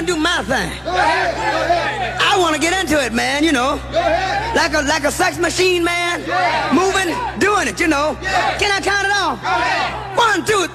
gonna do my thing. I want to get into it, man, you know. Like a sex machine, man. Moving, doing it, you know. Can I count it off? 1, 2,